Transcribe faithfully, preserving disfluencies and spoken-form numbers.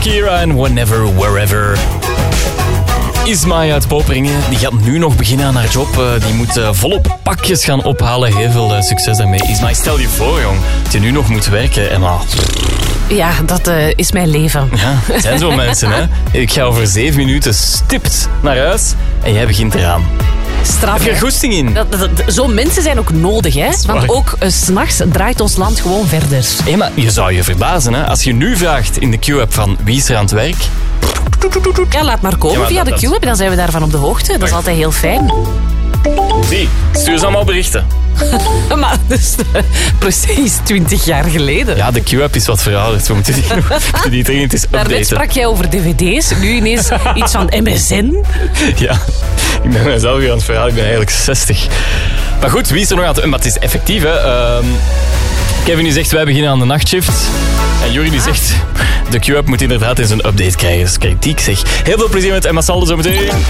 Shakira en Whenever, Wherever. Ismaï uit Poperingen, die gaat nu nog beginnen aan haar job. Uh, die moet uh, volop pakjes gaan ophalen. Heel veel uh, succes daarmee. Ismaï, stel je voor, jong, dat je nu nog moet werken. Emma. Ja, dat uh, is mijn leven. Ja, het zijn zo mensen, hè. Ik ga over zeven minuten stipt naar huis en jij begint eraan. Straf. Heb je er goesting in? Dat, dat, dat, Zo'n mensen zijn ook nodig, hè? Want ook uh, 's nachts draait ons land gewoon verder. Hé, maar je zou je verbazen, hè. Als je nu vraagt in de Q-app van wie is er aan het werk... Ja, laat maar komen ja, maar via dat, de Q-app, dan zijn we daarvan op de hoogte. Dat is altijd heel fijn. Zie, stuur ze allemaal berichten. Maar dus uh, precies twintig jaar geleden. Ja, de Q-app is wat verouderd. We moeten die, nog, die dringend eens updaten. Daarnet sprak jij over dvd's, nu ineens iets van M S N. Ja, ik ben mezelf weer aan het verhalen. Ik ben eigenlijk zestig. Maar goed, wie is er nog aan het... Maar het is effectief, hè. Uh, Kevin die zegt, wij beginnen aan de nachtshift. En Juri die ah. zegt, de Q-app moet inderdaad eens een update krijgen. Dat is kritiek, zeg. Heel veel plezier met Emma Salde zometeen.